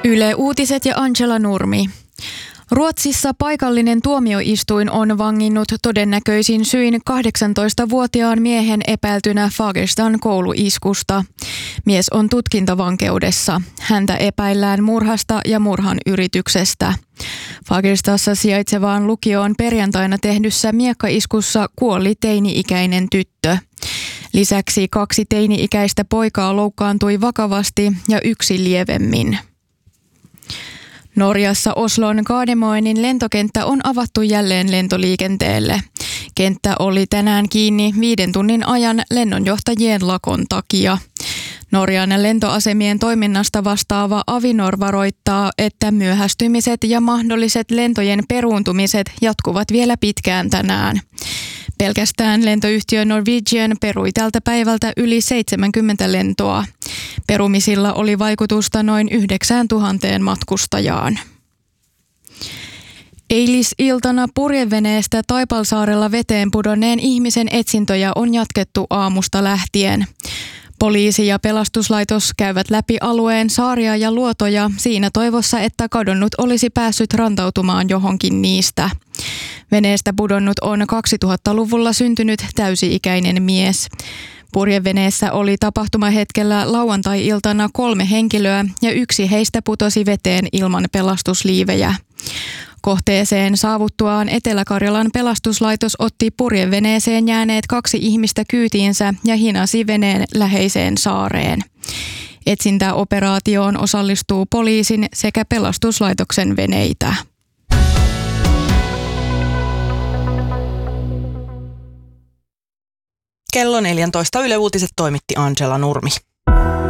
Yle Uutiset ja Angela Nurmi. Ruotsissa paikallinen tuomioistuin on vanginnut todennäköisin syin 18-vuotiaan miehen epäiltynä Fagerstan kouluiskusta. Mies on tutkintavankeudessa. Häntä epäillään murhasta ja murhan yrityksestä. Fagerstassa sijaitsevaan lukioon perjantaina tehdyssä miekkaiskussa kuoli teini-ikäinen tyttö. Lisäksi 2 teini-ikäistä poikaa loukkaantui vakavasti ja 1 lievemmin. Norjassa Oslon Gardermoenin lentokenttä on avattu jälleen lentoliikenteelle. Kenttä oli tänään kiinni 5 tunnin ajan lennonjohtajien lakon takia. Norjan lentoasemien toiminnasta vastaava Avinor varoittaa, että myöhästymiset ja mahdolliset lentojen peruuntumiset jatkuvat vielä pitkään tänään. Pelkästään lentoyhtiö Norwegian perui tältä päivältä yli 70 lentoa. Perumisilla oli vaikutusta noin 9 000 matkustajaan. Eilisiltana purjeveneestä Taipalsaarella veteen pudonneen ihmisen etsintöjä on jatkettu aamusta lähtien. Poliisi ja pelastuslaitos käyvät läpi alueen saaria ja luotoja siinä toivossa, että kadonnut olisi päässyt rantautumaan johonkin niistä. Veneestä pudonnut on 2000-luvulla syntynyt täysi-ikäinen mies. Purjeveneessä oli tapahtumahetkellä lauantai-iltana 3 henkilöä ja 1 heistä putosi veteen ilman pelastusliivejä. Kohteeseen saavuttuaan Etelä-Karjalan pelastuslaitos otti purjeveneeseen jääneet 2 ihmistä kyytiinsä ja hinasi veneen läheiseen saareen. Etsintäoperaatioon osallistuu poliisin sekä pelastuslaitoksen veneitä. Kello 14 Yle Uutiset toimitti Angela Nurmi.